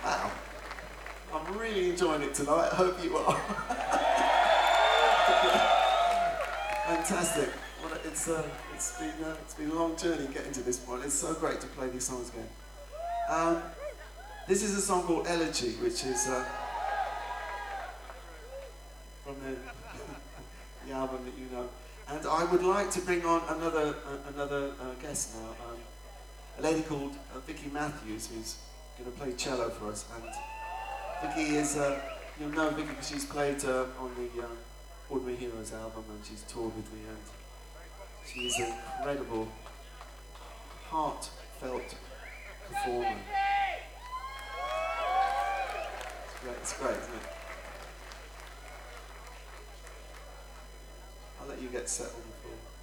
Wow. I'm really enjoying it tonight. I hope you are. Fantastic. Well, it's been a long journey getting to this point. It's so great to play these songs again. This is a song called Elegy, which is from the album that you know. And I would like to bring on another guest now, a lady called Vicky Matthews, who's going to play cello for us. And Vicky is, you'll know Vicky because she's played on the Ordinary Heroes album, and she's toured with me, and she's an incredible, heartfelt performer. It's great, isn't it? I'll let you get set on the floor.